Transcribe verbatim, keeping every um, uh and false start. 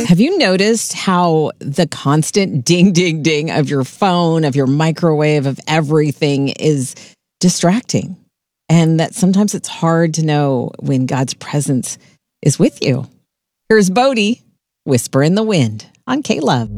Have you noticed how the constant ding, ding, ding of your phone, of your microwave, of everything is distracting? And that sometimes it's hard to know when God's presence is with you. Here's Bodie, Whisper in the Wind on K-Love.